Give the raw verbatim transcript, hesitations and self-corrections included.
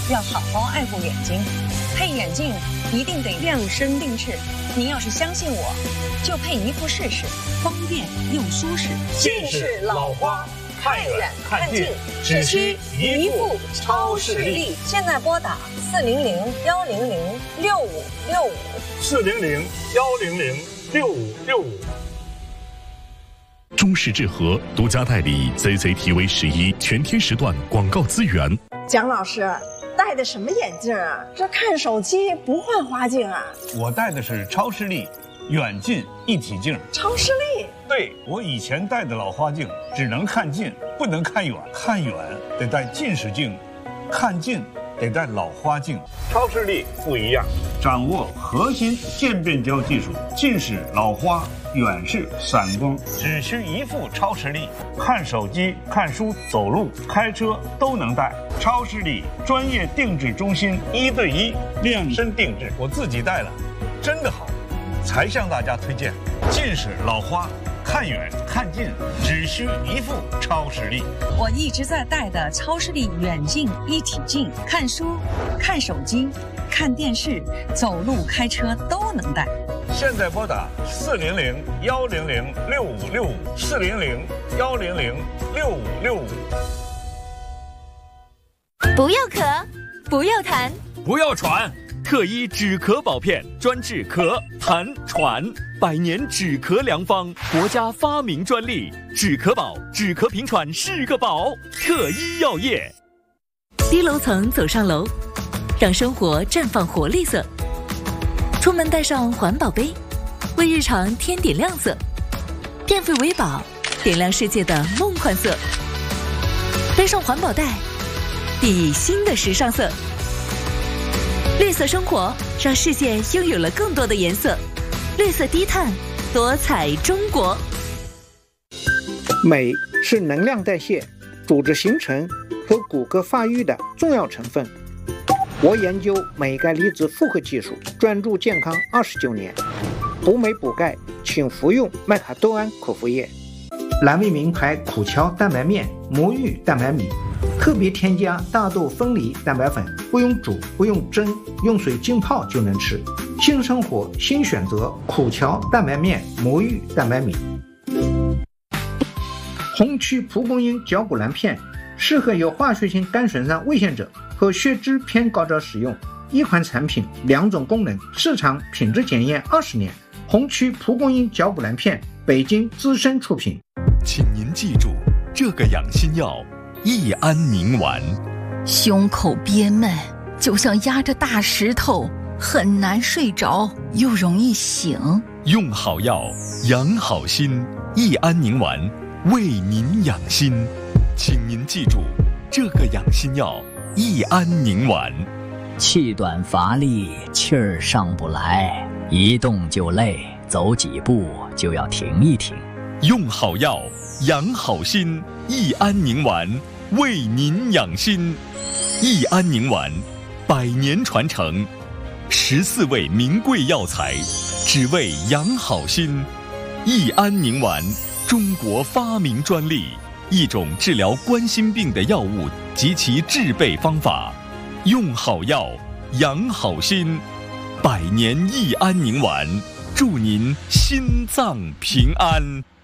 要好好爱护眼睛，配眼镜一定得量身定制。您要是相信我，就配一副试试，方便又舒适。 近视老花，看远看近，只需一副超视力。 现在拨打四零零幺零零六五六五， 四零零幺零零六五六五。 中视智和独家代理 Z Z T V 十一全天时段广告资源。 蒋老师戴的什么眼镜啊？这看手机不换花镜啊？ 我戴的是超视力远近一体镜。 超视力？ 对，我以前戴的老花镜只能看近，不能看远，看远得戴近视镜，看近得戴老花镜。 超视力不一样， 掌握核心渐变焦技术，近视、老花、远视、散光，只需一副超视力，看手机、看书、走路、开车都能戴。超视力专业定制中心，一对一量身定制，我自己戴了，真的好，才向大家推荐。近视、老花，看远看近，只需一副超视力。 我一直在戴的超视力远近一体镜，看书、看手机、看电视、走路、开车都能戴。 现在拨打四零零幺零零六五六五，四零零幺零零六五六五。 不要咳，不要痰， 不要喘。特医止咳宝片专治咳、痰、喘，百年止咳良方，国家发明专利。止咳宝，止咳平喘是个宝。特医药业。 低楼层走上楼，让生活绽放活力色。出门带上环保杯，为日常添点亮色。变废为宝，点亮世界的梦幻色。背上环保袋，熠熠新的时尚色。绿色生活，让世界拥有了更多的颜色。绿色低碳，多彩中国。 镁是能量代谢、组织形成和骨骼发育的重要成分。我研究镁钙离子复合技术，专注健康二十九年。补镁补钙，请服用麦卡多胺口服液。蓝莓名牌苦荞蛋白面、魔芋蛋白米，特别添加大豆分离蛋白粉，不用煮，不用蒸，用水浸泡就能吃。新生活新选择，苦荞蛋白面、魔芋蛋白米。红曲蒲公英胶骨蓝片适合有化学性肝损伤危险者和血脂偏高者使用。一款产品，两种功能，市场品质检验二十年。红曲蒲公英胶骨蓝片，北京资深出品。 请您记住这个养心药：益安宁丸。 胸口憋闷，就像压着大石头，很难睡着，又容易醒。 用好药，养好心。益安宁丸为您养心，请您记住这个养心药：益安宁丸。 气短乏力，气儿上不来，一动就累，走几步就要停一停。 用好药，养好心。益安宁丸为您养心。益安宁丸，百年传承，十四味名贵药材，只为养好心。益安宁丸，中国发明专利，一种治疗冠心病的药物及其制备方法。用好药，养好心。百年益安宁丸，祝您心脏平安。